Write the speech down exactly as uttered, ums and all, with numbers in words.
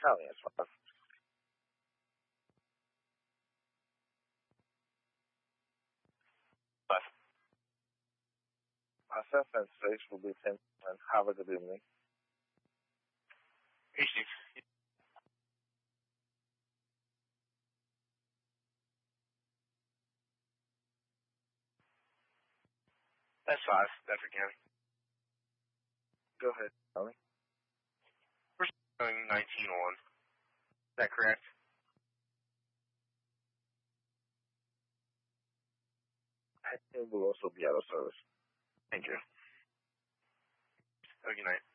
County, that's fine. Five. Uh, San Francisco will be ten, and have a good evening. Hey, Steve. That's five, Bedford County. Go ahead, Charlie. We're showing nineteen one. Is that correct? It will also be out of service. Thank you. Have a good night.